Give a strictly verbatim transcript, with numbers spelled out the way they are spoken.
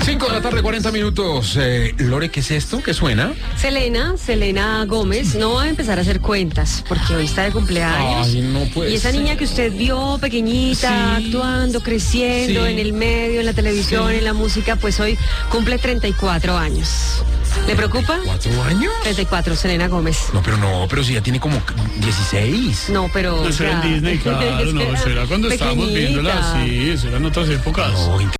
cinco de la tarde, cuarenta minutos. Eh, Lore, ¿qué es esto? ¿Qué suena? Selena, Selena Gómez, no va a empezar a hacer cuentas porque hoy está de cumpleaños. Ay, no puede y esa ser. niña que usted vio pequeñita, Sí. actuando, creciendo Sí. en el medio, en la televisión, Sí. en la música, pues hoy cumple treinta y cuatro años. ¿Le preocupa? ¿Cuatro años? treinta y cuatro, Selena Gómez. No, pero no, pero si ya tiene como dieciséis. No, pero... Eso era en ya. Disney, claro, no, eso era cuando estábamos Pequeñita. viéndola, sí, eso eran otras épocas. No,